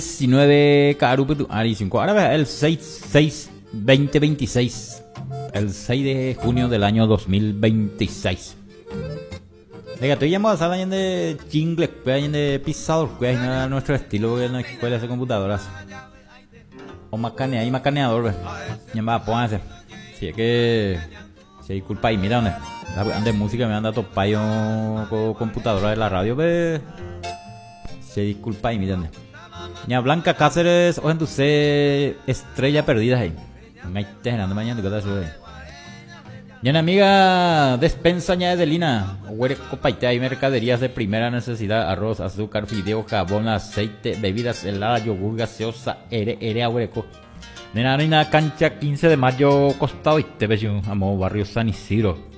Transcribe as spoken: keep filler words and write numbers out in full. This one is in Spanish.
diecinueve Carupetu, Ari cinco, ahora el seis, seis, veinte veintiséis, el seis de junio del año dos mil veintiséis. Venga, estoy llamando a la gente de jingle, de pisador, que es nuestro estilo en la escuela de computadoras. O macanea, y macaneador, llamada, pónganse. Si es que, si hay culpa y mira, donde de música me anda topayo con computadora de la radio, ve. Se disculpa y mira, donde. Ña Blanca Cáceres, o en tu C, estrella perdida ahí. Me está generando mañana, ¿qué tal? Ña amiga, despensa ña de Lina, hueco paite, hay mercaderías de primera necesidad, arroz, azúcar, fideo, jabón, aceite, bebidas heladas, yogur, gaseosa, ere, ere, hueco. Nena, harina cancha quince de mayo, costado y te ves, amo, barrio San Isidro.